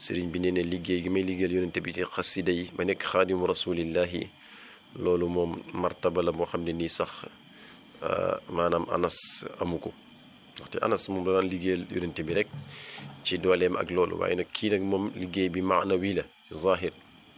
sëriñ bi nee na liggéey gi may liggéeyal yonente bi ci xasida yi ba nekk xaadimu rasulillahi loolu moom martaba la moo xam ne nii sax maanaam Anas amu ko ndaxte Anas moom da daan liggéeyal yonente bi rek ci dooleem ak loolu waaye nag kii nag moom liggéey bi maanawi la ci zahir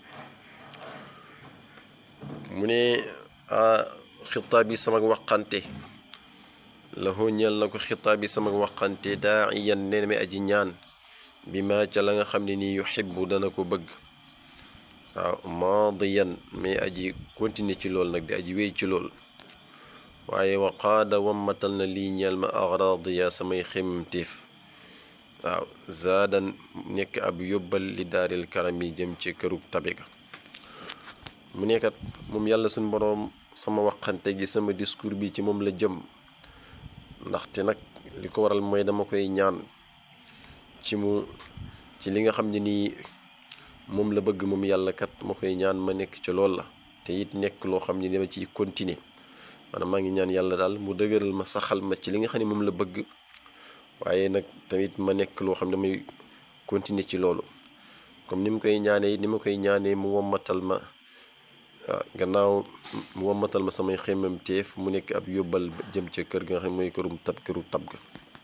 mu ne xitaab yi sama waxante lahu ñeel na ko xitaab yi sama waxante daa'iyan nee na mi aji ñaan bi ma ca la nga xam ne nii yuhibbu dana ko bëgg waaw maadiyan mais aji continuer ci lool nag di aji wéy ci lool waaye waqaada wammatal na lii ñeel ma agradiya samay xemtéef waaw zaadan nekk ab yóbbal li daaril karam yi jëm ci kërug tabe ga mu nekkat moom yàlla suñ boroom sama waxante gi sama discours bi ci moom la jëm ndaxte nag li ko waral mooy dama koy ñaan ci li nga xam ne nii moom la bëgg moom yàlla kat ma koy ñaan ma nekk ci lool la te it nekk loo xam ne dama ciy continuer maanaam maa ngi ñaan yàlla daal mu dëgëral ma saxal ma ci li nga xam ne moom la bëgg waaye nag tamit ma nekk loo xam ne damay continuer ci loolu comme ni mu koy ñaanee ni ma koy ñaanee mu wommatal ma gannaaw mu wommatal ma samay xemmam teef mu nekk ab yóbbal jëm ca kër ga nga xam ne mooy këru tab ga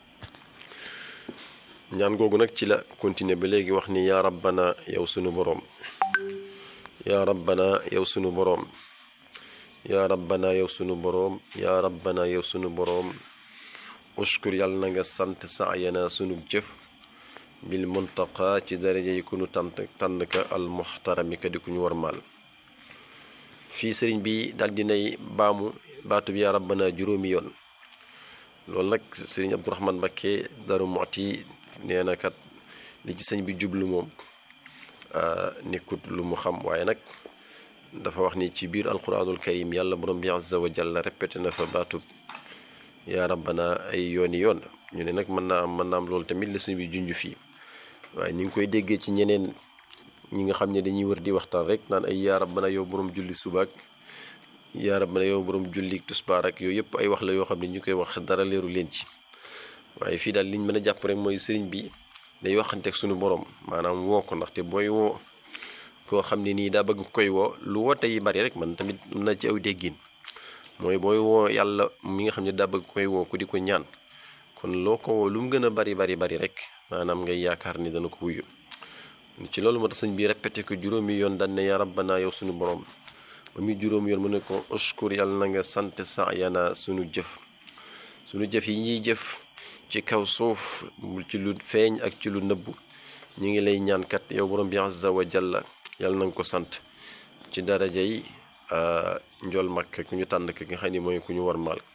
ñaan googu nag ci la continuer ba léegi wax ni yaa rabbana yow sunu boroom yaa rabbana yow sunu boroom yaa rabbana yow sunu boroom yaa rabbana yow sunu boroom ushkur yàlla na nga sant saayana sunu jëf bil muntaqa ci daraja yi ku nu tànn ka al muxtarami ka di ku ñu warmaal fii sëriñ bi daal dinay baamu baatu bi yaa rabbana juróomi yoon loolu nag sëriñ Abdourahmane Mbacké Daaru Muxti nee na kat li ci sëñ bi jublu moom nekkut lu mu xam waaye nag dafa wax ni ci biir alquranul karim yàlla borom bi azza wa jalla répété na fa baatub yaa rabbana ay yooni yoon ñu ne nag mën naa am loolu tamit la sëñ bi junj fii waaye ñu ngi koy déggee ci ñeneen ñi nga xam ne dañuy wër di waxtaan rek naan ay yaa rabbana yow borom julli subaak yaa rabbana yow borom julli tusbaar ak yooyu yëpp ay wax la yoo xam ne ñu koy wax dara leeru leen ci waaye fii daal liñ mën a jàpp rek mooy sëriñ bi day waxanteeg suñu borom maanaam woo ko ndaxte booy woo koo xam ne nii daa bëgg koy woo lu woote yi bari rek man tamit am na ci aw déggin mooy booy woo yàlla mi nga xam ne daa bëgg koy woo ku di ko ñaan kon loo ko woo lu mu gën a bari rek maanaam ngay yaakaar ni dana ko wuyu ci loolu moo tax sëñ bi répété ko juróomi yoon daan ne yaa rabbana yow suñu borom ba muy juróomi yoon mu ne ko ushkur yàlla na nga sant saayana suñu jëf yi ñuy jëf ci kaw suuf ci lu feeñ ak ci lu nëbbu ñu ngi lay ñaan kat yow borom bi azza wa jalla yàlla na nga ko sant ci daraja yi njool makk ku ñu tànn ki nga xam ne mooy ku ñu war maal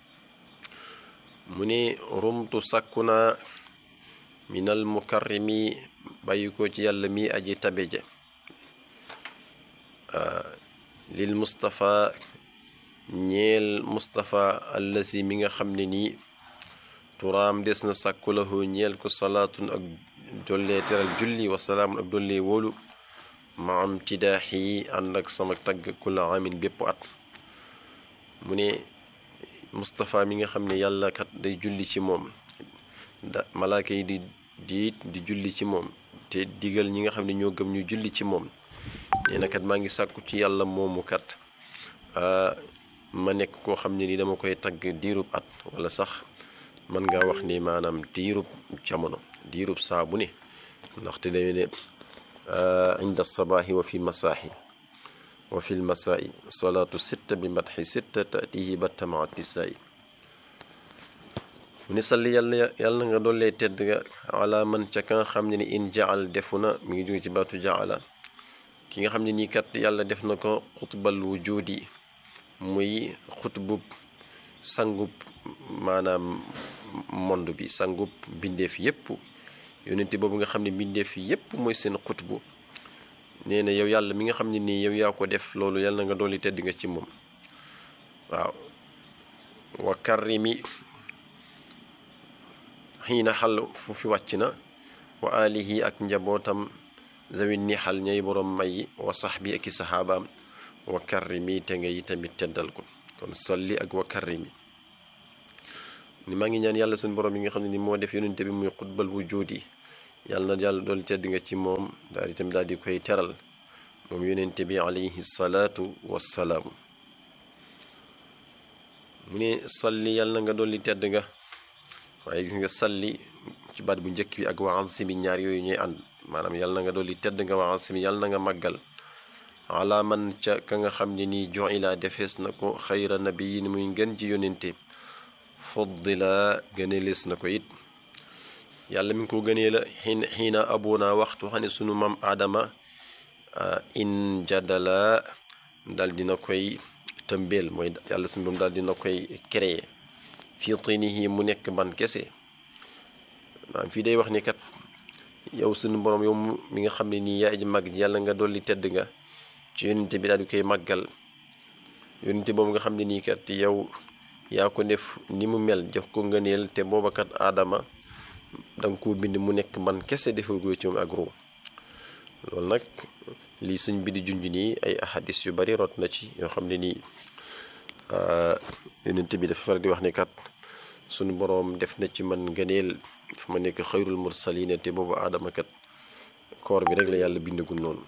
mu ne rumtu sàkku naa minal mukarrimi bàyyi ko ci yàlla mi aji tabeja lil Mustafa ñeel Mustafa allasi mi nga xam ne nii turaam des na sàkku lahu ñeel ko salaatun ak dollee teral julli wa salaamun ak dollee wóolu ma am tidaax yi ànd ak sama tagg kula amin bépp at mu ne Mustafa mi nga xam ne yàlla kat day julli ci moom malaaka yi di julli ci moom te digal ñi nga xam ne ñoo gëm ñu julli ci moom nee na kat maa ngi sàkku ci yàlla moomu kat ma nekk koo xam ne ni dama koy tagg diirub at wala sax mën ngaa wax ni maanaam diirub jamono diirub saa bu ne ndaxte dañu ne inda sabaahi wa fi masaahi wa fi lmasaa'i salaatu sitta bi matxi sitta taatihi batta maa tisaa'i mu ne salli yàlla na nga doollee tedd nga ala man ca ka nga xam ne ni in jaal defu na mi ngi jóge ci baatu jaala ki nga xam ne nii kat yàlla def na ko xutbal wujudi muy xutbub sangub maanaam monde bi sangub bindeef yépp yonente boobu nga xam ne bindeef yépp mooy seen xutbu nee na yow yàlla mi nga xam ne nii yow yaa ko def loolu yàlla na nga dolli tedd nga ci moom waaw wa karrimi xiina xal fu fi wàcc na wa alihi ak njabootam zawin ni xal ñay borom may wa sax bi ak i saxaabaam wa karrimi te nga yi tamit teddal ko kon salli ak wa karrimi ni maa ngi ñaan yàlla suñu borom yi nga xam ne ni moo def yonente bi muy xutbal wujudi yàlla na yàlla dool tedd nga ci moom daal itam daal di koy teral moom yonente bi alayhi salaatu wassalaam. mu ne salli yàlla na nga dolli tedd nga, waaye gis nga salli ci baat bu njëkk bi ak waansi bi ñaar yooyu ñooy ànd, maanaam yàlla na nga dolli tedd nga waansi bi yàlla na nga màggal ala man ca ka nga xam ne nii ju'ila defees na ko xayra nabiyin muy ngën ci yonente, fuddila gëneelees na ko it yàlla mi ngi ko gënee la xiina abuna waxtu xam ne sunu maam aadama in jadala dal dina koy tëmbeel, mooy yàlla sunu moom daal dina koy créer fii tinihi mu nekk ban kese. maanaam fii day wax ni kat yow sunu borom yow mi nga xam ne nii yaa ji mag yàlla nga dolli tedd nga ci yonente bi daal di koy màggal, yonente boobu nga xam ne nii kat yow yaa ko def ni mu mel jox ko ngëneel, te booba kat aadama danga ko bind mu nekk man kese defal ko ci moom ak ruu. loolu nag lii suñ bi di junj nii ay ahadis yu bari rot na ci yoo xam ne nii yonent bi dafa faral di wax ne kat suñu boroom def na ci man ngëneel dafa ma nekk xayrul mursalina, te boobu aadama kat koor bi rek la yàlla bindagul noonu.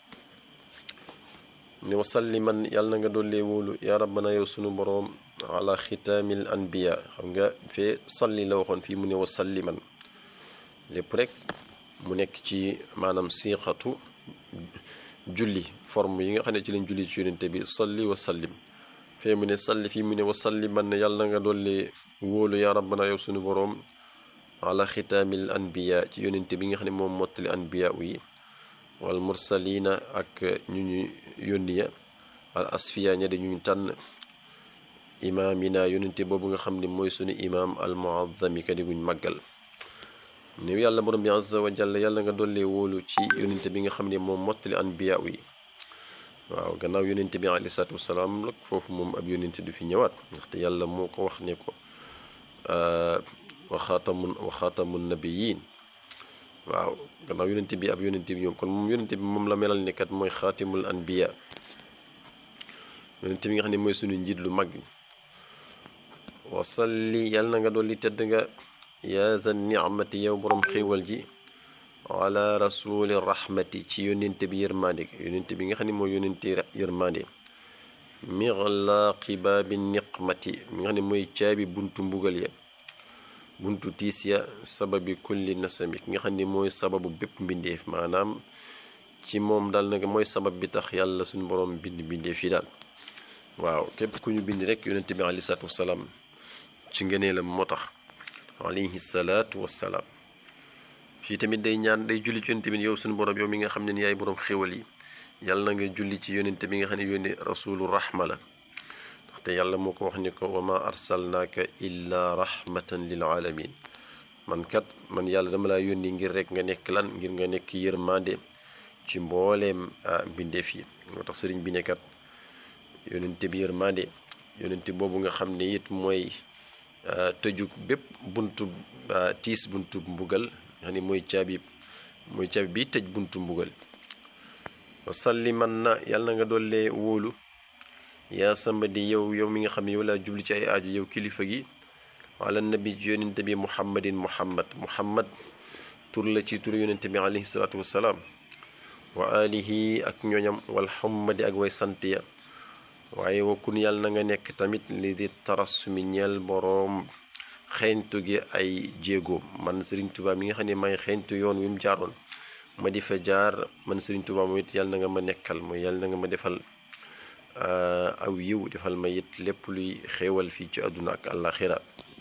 ne wasalli man yàlla na nga dollee wóolu yaa rabbana yow sunu boroom ala xitaamil anbiya, xam nga fee salli la waxoon, fii mu ne wasalli man, lépp rek mu nekk ci maanaam siixatu julli forme yi nga xam ne ci lañ julli ci yonente bi salli wa sallim. fee mu ne salli, fii mu ne wasalli man yàlla na nga dollee wóolu yaa rabbana yow sunu boroom ala xitaamil anbiya ci yonente bi nga xam ne moom mottali anbiya yi wal mursalina ak ñu ñu yónni ya al asfiya ña di ñu tànn imaamina yonente boobu nga xam ne mooy sunu imaam al muazzami ka di guñ màggal. néew yàlla borom bi azza wa jalla yàlla nga dollee wóolu ci yonente bi nga xam ne moom mottali anbiya yi. waaw gannaaw yonente bi alayhi salaatu wasalaam nag foofu moom ab yonente du fi ñëwaat, ndaxte yàlla moo ko wax ne ko wa xaatamun nabiyyin. waaw gannaaw yonente bi ab yonente bi ñoom kon moom yonente bi moom la melal ne kat mooy xaatimul anbiya, yonente bi nga xam ne mooy sunu njiit lu mag. wasalli yàlla na nga dolli tedd nga yaa za ni'mati yow borom xéewal ji ala rasuli rahmati ci yonente bi yërmande, yonente bi nga xam ne mooy yonente yërmande. mixlaaqi baabi niqmati mi nga xam ne mooy caabi buntu mbugal ya, buntu tiis ya, sababi kulli nasami ki nga xam ne mooy sababu bépp mbindeef, maanaam ci moom daal nag mooy sabab bi tax yàlla suñu borom bind mbindeef yi daal. waaw képp ku ñu bind rek yonente bi alayhi salaatu wasalaam ci ngëneelam moo tax alayhi salaatu wasalaam. fii tamit day ñaan day julli ci yonente bi yow suñu borom yow mi nga xam ne ni yaay borom xéwal yi yàlla na nga julli ci yonente bi nga xam ne yónni rasulu rahma la, ndaxte yàlla moo ko wax ni ko wa ma arsalnaaka illa rahmatan lil alamin. man yàlla dama laa yónni ngir rek nga nekk lan, ngir nga nekk yërmande ci mbooleem mbindeef yi. moo tax sëriñ bi nekkat yonente bi yërmande, yonente boobu nga xam ne it mooy tëju bépp buntu tiis, buntu mbugal nga xam ne mooy caabi bi tëj buntu mbugal. wasalli man na yàlla na nga dollee wóolu yaa samba di yow mi nga xam ne yow laa jubli ci ay aaju yow kilifa gi ala nabi ci yonente bi muhammad tur la ci tur yonente bi alayhi salaatu wassalaam wa alihi ak ñooñam wal xummadi ak way sant ya. waaye wakkun yàlla na nga nekk tamit li di tarasumi ñeel boroom xeeñtu gi ay jéegoom, man Sëriñ Tuubaa mi nga xam ne may xeeñtu yoon wi mu jaaroon ma di fa jaar, man Sëriñ Tuubaa moom it yàlla na nga ma nekkal, mooy yàlla na nga ma defal aw yiw, defal ma it lépp luy xéewal fii ci àdduna ak àllaaxira.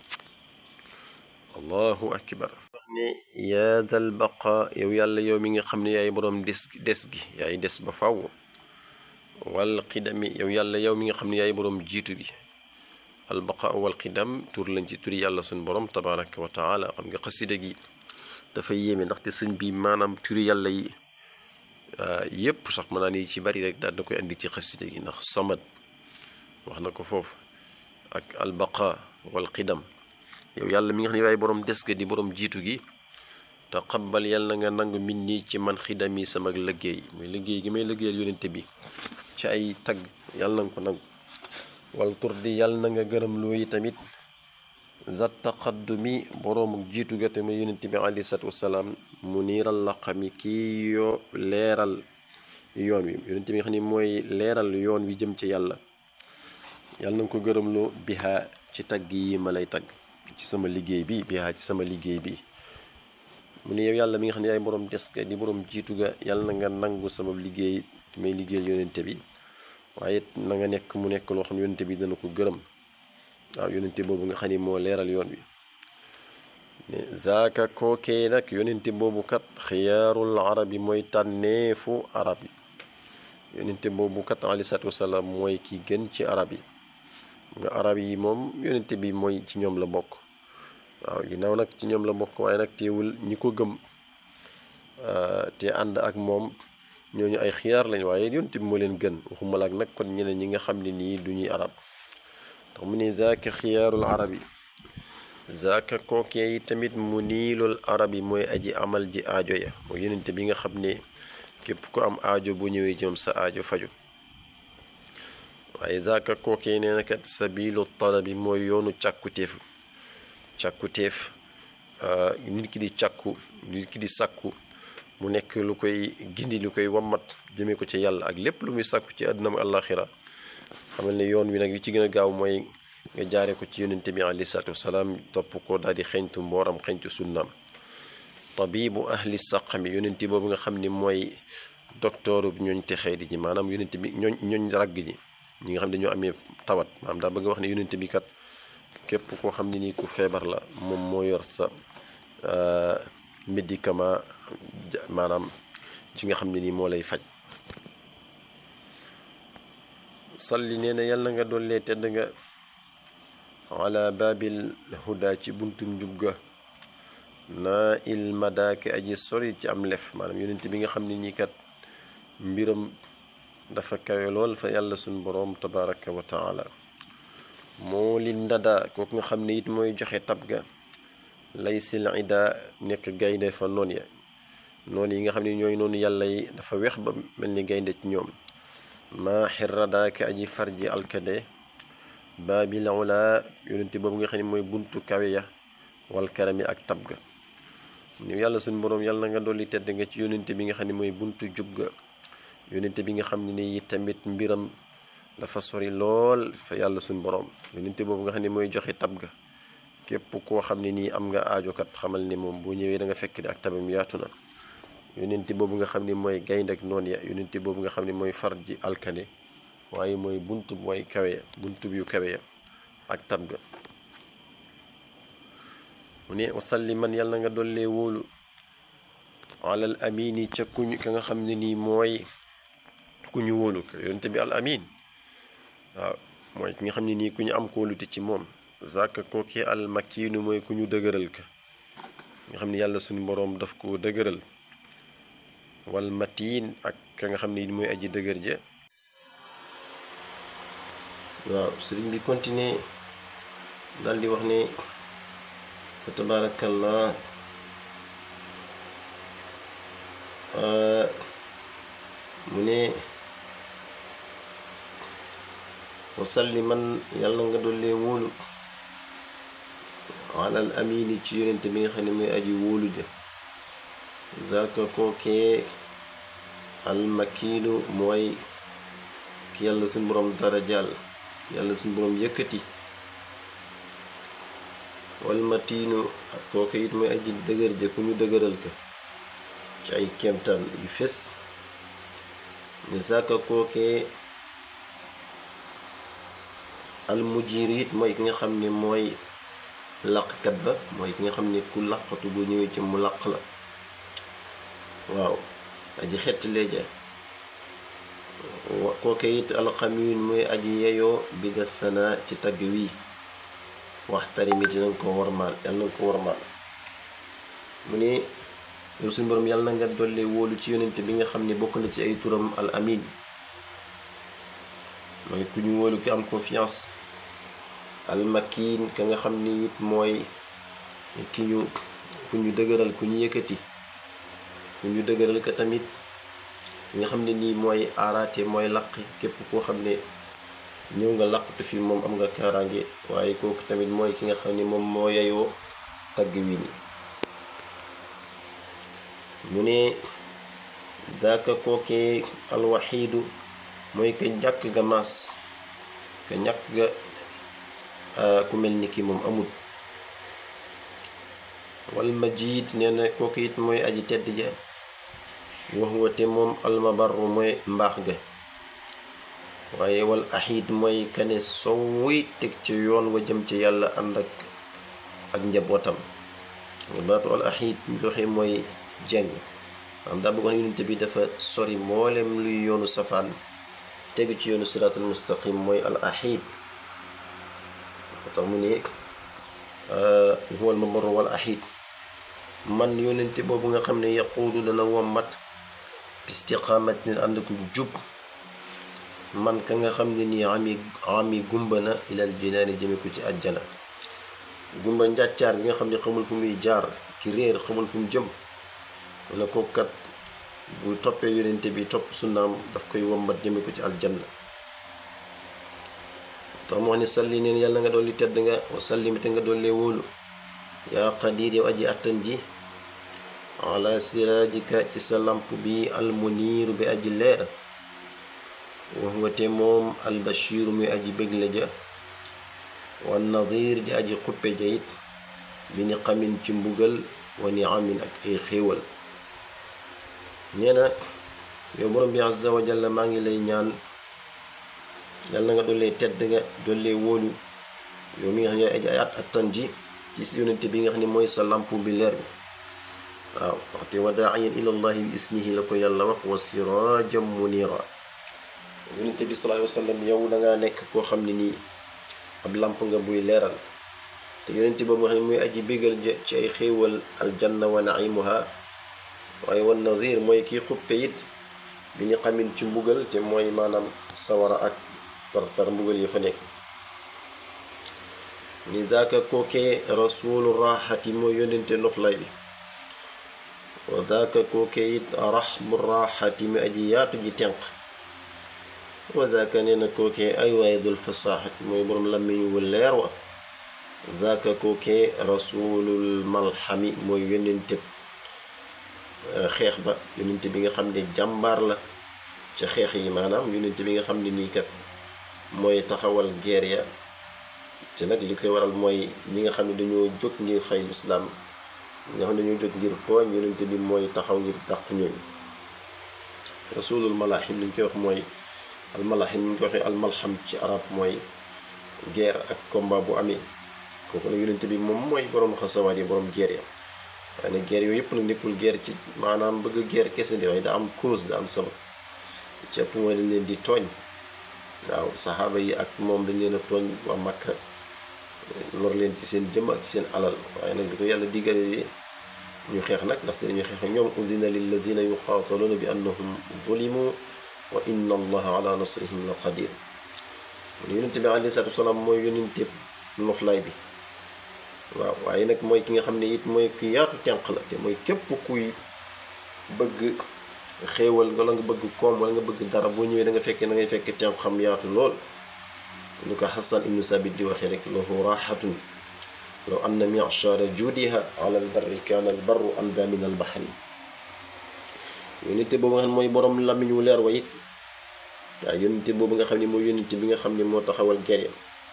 allahu akbar. wax ne yaa dal baqa yow yàlla yow mi nga xam ne yaay boroom des gi yaay des ba faw. wal qidami yow yàlla yow mi nga xam ne yaay boroom jiitu gi. al baqa wal qidam tur lañ ci turi yàlla suñ boroom tabaraka wa taala. xam nga xasida gi dafay yéeme ndaxte sëñ bi maanaam turi yàlla yi yépp sax mën naa ni ci bari rek daal na koy andi ci xasida gi, ndax samad wax na ko foofu ak al baqa wal qidam. yow yàlla mi nga xam ne yaay boroom des ga di boroom jiitu gi. taqabbal yàlla na nga nangu min nii ci man xidami sama liggéey, muy liggéey gi may liggéeyal yonente bi ci ay tagg, yàlla na nga ko nangu. wal turdi yàlla na nga gërëm looyi tamit za taqaddumi boroomu jiitu ga te ma yonent bi alayhi salaatu wasalaam mu niiral la xami kii yoo leeral yoon wi yonent bi nga xam ne mooy leeral yoon wi jëm ci yàlla yàlla na nga ko gërëmloo bihaa ci tagg yi ma lay tagg ci sama liggéey bi bihaa ci sama liggéey bi mu ne yow yàlla mi nga xam ne yaay boroom des ga di boroom jiitu ga yàlla na nga nangu sama liggéey may liggéeyal yonent bi waaye na nga nekk mu nekk loo xam ne yonent bi dana ko gërëm waaw yonent boobu nga xam ne moo leeral yoon wi ne zaaka kookee nag yonent boobu kat xiyaarul arabi mooy tànneefu arab yi yonent boobu kat alayhi salaatu wasalaam mooy ki gën ci arab yi nga arab yi moom yonent bi mooy ci ñoom la bokk waaw ginnaaw nag ci ñoom la bokk waaye nag teewul ñi ko gëm te ànd ak moom ñooñu ay xiyaar lañ waaye yonent bi moo leen gën waxuma la ak nag kon ñeneen ñi nga xam ne nii du ñuy arab tax mu ne zaaka xiyaarul arabi zaaka kookee yi tamit mu niilul arab yi mooy aji amal ji aajo ya mooy yonent bi nga xam ne képp ko am aajo bu ñëwee ci moom sa aajo faju waaye zaaka kookee nee na kat sabilu talabi mooy yoonu càkkutéef nit ki di càkku nit ki di sàkku mu nekk lu koy gindi lu koy wammat jëmee ko ci yàlla ak lépp lu muy sàkku ci àdduna ak àllaaxira xamal ne yoon wi nag li ci gën a gaaw mooy nga jaare ko ci yonent bi alayhi salaatu wasalaam topp ko daal di xeñtu mbooram xeñtu sunnaam tabibu ahli saqami yonent boobu nga xam ni mooy doktooru ñooñ texee di ñi maanaam yonent bi ñooñ ràgg ñi nga xam ne dañoo amee tawat maanaam daa bëgg wax ne yonent bi kat képp koo xam ne nii ku feebar la moom moo yor sa médicament maanaam ci nga xam ne nii moo lay faj salli nee na yàlla nga dollee tedd nga ala baabil huda ci buntum njub ga naa il madaake aji sori ci am lef maanaam yonent bi nga xam ne nii kat mbiram dafa kawe lool fa yàlla suñ boroom tabaraka wa taala moo li ndada kooku nga xam ne it mooy joxe tab ga lay sil ida nekk gaynde fa noon ya noonu yi nga xam ne ñooy noonu yàlla yi dafa weex ba mel ni gaynde ci ñoom maa xirradaaka aji farji alkade baabi lawla yonent boobu nga xam ne mooy buntu kawe ya wal karami ak tab ga ñu yàlla suñ boroom yàlla nga dolli tedd nga ci yonent bi nga xam ne mooy buntu jub ga yonent bi nga xam ne ni tamit mbiram dafa sori lool fa yàlla suñ boroom yonent boobu nga xam ne mooy joxe tab ga képp koo xam ne nii am nga aajokat xamal ni moom boo ñëwee da nga fekk di ak tabam yaatu na yonent boobu nga xam ne mooy gaynde ak noon ya yonent boobu nga xam ne mooy farji alkane waaye mooy buntu mooy kawe ya buntu yu kawe ya ak tab ga mu ne wasalli man yàlla nga dollee wóolu alal amini ca kuñ ka nga xam ne nii mooy ku ñu wóolu ko yonent bi al amin waaw mooy ki nga xam ne nii ku ñu am kóolute ci moom zaka kooki al makiinu mooy ku ñu dëgëral ka nga xam ne yàlla suñu boroom daf ko dëgëral wal matiin ak ka nga xam ne mooy aji dëgër ja waaw sëriñ bi continuer daal di wax ne fa tabarakallah mu ne wasalli man yàlla nga dollee wóolu alal amini ci yonent bi nga xam ne mooy aji wóolu ja zaka kookee almakiinu mooy ki yàlla suñ boroom darajaal yàlla suñ boroom yëkkati walmatiinu ak kooke it mooy aji dëgër ja ku ñu dëgëral ka ci ay kéemtaan yu fés ne zaka kookee almujir it mooy ki nga xam ne mooy làqkat ba mooy ki nga xam ne ku làqatu bu ñëwee ci mu làq la waaw aji xett leeja kooke it alxamiin mooy aji yeyoo bi da sana ci tagg wi waxtarimit nanga ko warmaal yàlla nanga ko warmaal mu ne yow suñu boroom yàlla na nga dolli wóolu ci yonent bi nga xam ne bokk na ci ay turam al amin mooy ku ñu wóolu ki am confiance al makiin ka nga xam ni it mooy ku ñu dëgëral ku ñu yëkkati ku ñu dëgëral ka tamit nga xam ne nii mooy aaraate mooy laq képp koo xam ne ñëw nga làqatu fi moom am nga kaaraange waaye kooku tamit mooy ki nga xam ne moom moo yeyoo tagg wi ni mu ne daaka kookee alwaxiidu mooy ka jàkk ga maas ka ñàkk ga ku mel ni ki moom amul wal majiid nee na kooku it mooy aji tedd ja wax wate moom almabarru mooy mbaax ga waaye wal axiid mooy kane sowuy teg ci yoon wa jëm ci yàlla ànd ak njabootam baatu al axiid ñu joxe mooy jeng am daa bëggoon yonent bi dafa sori mboolem luy yoonu safaan tegu ci yoonu siraatal mustaqim mooy al axiid tax mu ne huwal mabarru wal axiid man yonent boobu nga xam ne yaquudu dana wommat istiqaamat ni ànd ko jub man ka nga xam ne nii ami gumba na ilal jinaani jëme ko ci àjjana gumba njàccaar bi nga xam ne xamul fu muy jaar ki réer xamul fu mu jëm wala ko kat bu toppee yonente bi topp sunnaam daf koy wommat jëme ko ci aljanna tax mu wax ne salli neen yàlla nga dolli tedd nga wa sallim te nga dollee wóolu yaa qadir yow aji attan ji ala siraajika ci sa lamp bi almuniiru bi aji leer wax nga te moom albashiru muy aji bégle ja wa nadir ji aji xuppe ja it bi ni xamin ci mbugal wa ni amin ak ay xéewal nee na yow borom bi azza wa jalla maa ngi lay ñaan yàlla nga dollee tedd nga dollee wóolu yow mi nga xam ne aji at attan ji ci si yonente bi nga xam ne mooy sa lamp bi leer bi waaw waxte wa daa'iyan ilallahi bi isnihi la ko yàlla wax wa sirajan munira yonente bi sallallahu alayhi wa sallam yow dangaa nekk koo xam ne nii ab lamp nga buy leeral te yonente boobu nga xam ne muy aji bégal ci ay xéewal aljanna wa naimuha waaye wan nazir mooy kii xuppe it bi ni xamin ci mbugal te mooy maanaam sawara ak tartar mbugal yi fa nekk ni daaka kookee rasulu raxati mooy yónnente noflaay bi wa daaka kookee it raxmu raxati mi aji yaatu ji tenq wa daaka nee na kookee ay waaye dul fasaaxati mooy boroom làmmiñ wu leer wa daaka kookee rasulul malxami mooy yónnente xeex ba yónnente bi nga xam ne jàmbaar la ca xeex yi maanaam yónnente bi nga xam ne nii kat mooy taxawal guerre ya te nag li koy waral mooy ñi nga xam ne dañoo jóg ngir fay lislaam ñi nga xam ne dañoo jóg ngir tooñ yónnente bi mooy taxaw ngir dàq ñooñu rasulul malahim li ñu koy wax mooy almalahim li ñu koy waxee almalham ci arab mooy guerre ak combat bu amee kooku nag yónnente bi moom mooy boroom xasawaat yi boroom guerre ya waaye nag guerre yooyu yëpp nag nekkul guerre ci maanaam bëgg guerre kese di waaye da am cause da am sabab ci ëpp mooy dañ leen di tooñ waaw saxaaba yi ak moom dañ leen a tooñ waa Makka lor leen ci seen jëm ak ci seen alal waaye nag di ko yàlla diggalee ñu xeex nag ndaxte dañuy xeex ñoom uzina lilladina yuqaataluuna bi annahum zulimu wa inna allaha ala nasrihim la qadir yonente bi alayhi salaatu wasalaam mooy yonente noflaay bi waaw waaye nag mooy ki nga xam ne it mooy ki yaatu tenq la te mooy képp kuy bëgg xéewal wala nga bëgg koom wala nga bëgg dara boo ñëwee da ngay fekk tenq xam yaatu lool lu ko Xasan ibnu Sabit di waxee rek lahu raxatun law anna mi'shara juudiha ala albarri kaana albarru anda min albahri yónnente boobu nga xam ne mooy borom làmmiñ wu leer wa it waaw yónnente boobu nga xam ne mooy yónnente bi nga xam ne moo taxawal gere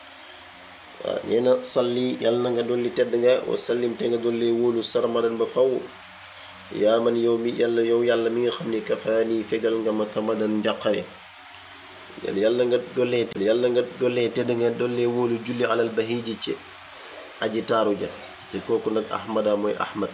waaw nee na salli yàlla na nga dolli tedd nga wa sallim te nga dolli wóolu sarmadan ba faw yaa man yow mi yàlla mi nga xam ne kafaani fegal nga ma kamadan njàqare yàlla nga dollee tedd nga dollee wóolu julli alal bahiji ci aji taaru ja te kooku nag ahmada mooy ahmad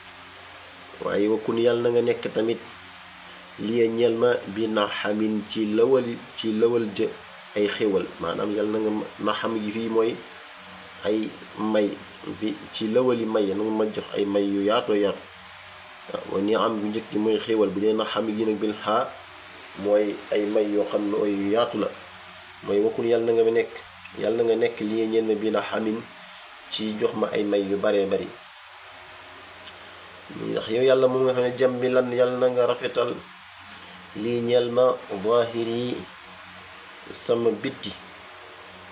waaye wakkun yàlla na nga nekk tamit liya ñeel ma bi naxamin ci lawal jë ay xéwal maanaam yàlla na nga naxam gi fii mooy ay may bi ci lawali may na nga ma jox ay may yu yaatoo yaatu waaw ni am bu njëkk gi mooy xéwal bu dee naxam gi nag bil xaa mooy ay may yoo xam ne ay yu yaatu la mooy wakkun yàlla na nga nekk liya ñeel ma bi naxamin ci jox ma ay may yu baree bari ndax yow yàlla moom nga xam ne jàmm bi lan yàlla na nga rafetal lii ñeel ma zaahiri sama bitti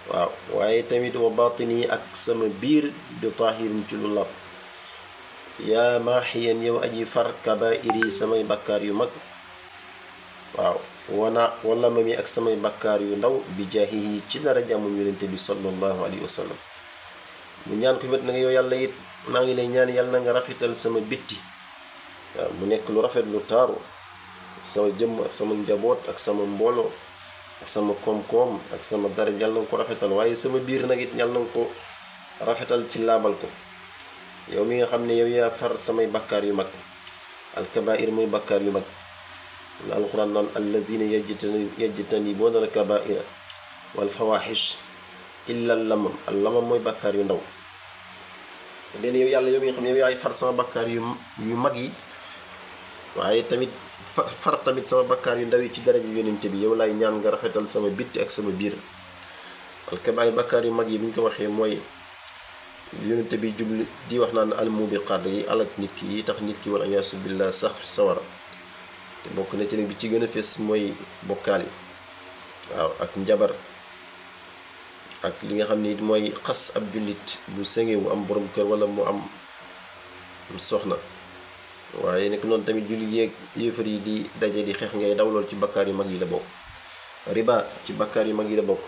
waaw waaye tamit wa batini ak sama biir bi tahirin ci lu lab yaa maaxiyan yow aji far kabairi samay bakkaar yu mag waaw wala ma mi ak samay bakkaar yu ndaw bi jaahihi ci daraja moom yonente bi sallallahu alayhi wa sallam mu ñaan ko wet na nga yow yàlla it maa ngi lay ñaan yàlla na nga rafetal sama bitti waaw mu nekk lu rafet lu taaru sama jëmm ak sama njaboot ak sama mbooloo ak sama koom-koom ak sama daraja yàlla na nga ko rafetal waaye sama biir nag it yàlla na nga ko rafetal ci laabal ko yow mi nga xam ne yow yaa far samay bakkaar yu mag alkabair muy bakkaar yu mag la alquran naan alladina yajtanibuuna alkabaira walfawaxish illa allamam mooy bakkaar yu ndaw leen yow yàlla yow mi nga xam ne yow yaay far sama bakkaar yu mag yi waaye tamit far tamit sama bakkaar yu ndaw yi ci daraja yonente bi yow laay ñaan nga rafetal sama bitti ak sama biir alkabair bakkaar yu mag yi bu ñu ko waxee mooy yonente bi jublu di wax naan almubiqaat yi alak nit ki yi tax nit ki wal ayaasu billah sax sawara te bokk na ci nag bi ci gën a fees mooy bokkaal yi waaw ak njabar ak li nga xam ni mooy xas ab jullit bu sëngee mu am borom kër wala mu am soxna waaye nekk noonu tamit jullit yeeg yéefar yi di daje di xeex ngay daw lool ci bakkaar yu mag yi la bokk riba ci bakkaar yu mag yi la bokk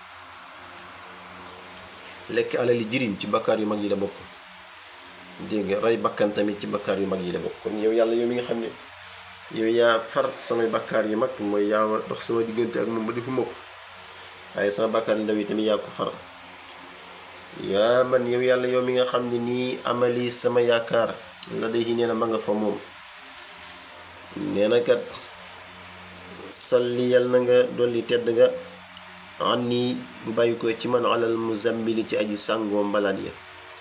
lekk alali jirim ci bakkaar yu mag yi la bokk dégg nga rey bakkan tamit ci bakkaar yu mag yi la bokk kon yow yàlla yow mi nga xam ne yow yaa far samay bakkaar yu mag mooy yaa dox sama diggante ak moom ba defu ma ko waaye sama bakkaar yu ndaw yi tamit yaa ko far yaa man yow yàlla yow mi nga xam ne nii amali sama yaakaar la day nee na ma nga fa moom nee na kat salli yal na nga dolli tedd nga an nii bu bàyyi ko ci man alal muzammili ci aji sàngoo mbalaat ya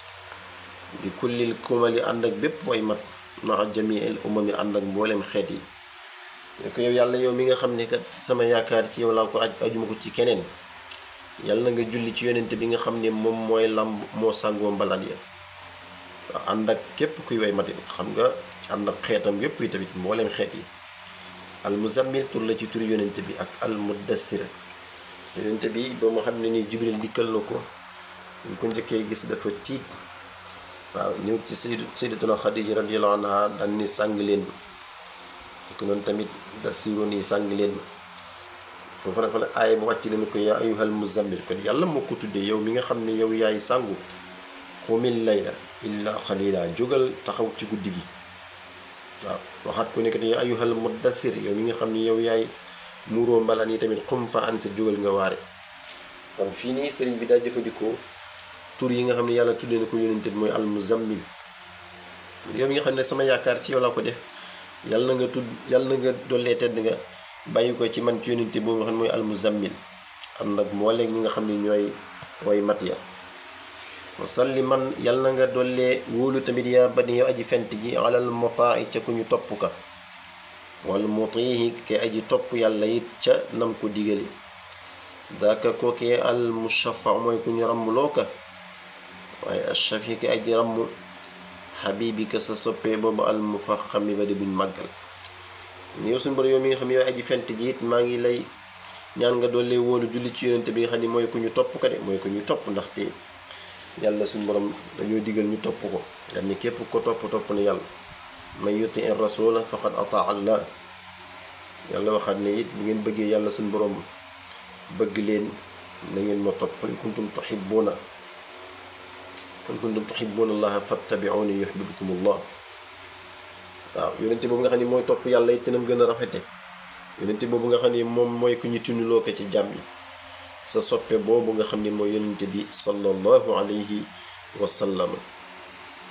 bi kullil kumali ànd ak bépp way mat ma jamiil umami ànd ak mboolem xeet yi ko yow yàlla yow mi nga xam ne kat sama yaakaar ci yow laa ko ajuma ko ci keneen yàlla na nga julli ci yonente bi nga xam ne moom mooy lamb moo sàngoo mbalaat ya ànd ak képp kuy way mat yi xam nga ànd ak xeetam yépp yi tamit mboolem xeet yi al muzammil tur la ci turi yonente bi ak al muddassir yonente bi ba mu xam ne ni jibril dikkal na ko ñu ko njëkkee gis dafa tiit waaw ñëw ci sayyidatuna Xadija radiyallahu anha daan ni sàng leen ko noonu tamit dasiru ni sàng leen foofu nag fa la aaya bu wàcc leen ko yaa ayyuhal muzammil kon yàlla moo ko tuddee yow mi nga xam ne yow yaay sàngu xumil layla illa xalila jógal taxaw ci guddi gi waaw waxaat ko nekk yaa ayyuhal muddathir yow mi nga xam ne yow yaay muuroo mbalaan yi tamit xum fa an sa jógal nga waare kon fii nii sëriñ bi daa jëfandikoo tur yi nga xam ne yàlla tuddee na ko yonente bi mooy al muzammil yow mi nga xam ne sama yaakaar ci yow laa ko def yàlla na nga dollee tedd nga bàyyi ko ci man ci yonente boobu nga xam ne mooy al muzammil ànd ak mbooleeg ñi nga xam ne ñooy way mat ya wasalli man yàlla na nga dollee wóolu tamit yaa bani yow aji fent ji alal motaa ca ku ñu topp ka wal mutihi ke aji topp yàlla it ca nam ko digale daaka kookee al mushafa mooy ku ñu ràmmloo ka waaye ashafi ke aji ràmm xabibika sa soppee boobu al mufaxami ba di buñ màggal yow suñu borom yow mi nga xam ne yow aji fent ji it maa ngi lay ñaan nga dollee wóolu julli ci yonente bi nga xam ne mooy ku ñu topp ka de mooy ku ñu topp ndaxte yàlla suñu borom dañoo digal ñu topp ko dam ni képp ko topp na yàlla man yuti in rasula faqad ataa allah yàlla waxaat ne it bu ngeen bëggee yàlla suñu borom bëgg leen na ngeen ma topp qul kuntum tuhibbuna allaha fattabi'uni yuhibbukum allah waaw yonente boobu nga xam ne mooy topp yàlla it nam gën a rafete yonente boobu nga xam ne moom mooy ku ñu tunuloo ko ci jàmm yi sa soppe boobu nga xam ne mooy yonente bi sallallahu alayhi wa sallam